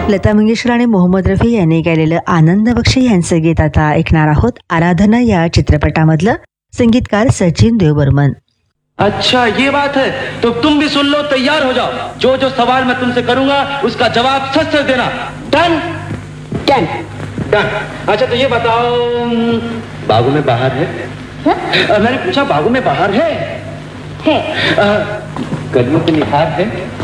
लता मंगेशकर आणि मोहम्मद रफी यांनी गायलेलं आनंद बक्षी यांचं गीत आता ऐकणार आहोत. आराधना या चित्रपटामधलं. संगीतकार सचिन देवबर्मन. अच्छा ये बात है, तो तुम भी सुन लो, तैयार हो जाओ. जो जो सवाल मैं तुमसे करूंगा उसका जवाब सच सच देना. Done done. डन. अच्छा तो ये बताओ, बागों में बाहर है? मैंने पूछा बागों में बाहर है? है. कलियों पे निखार है?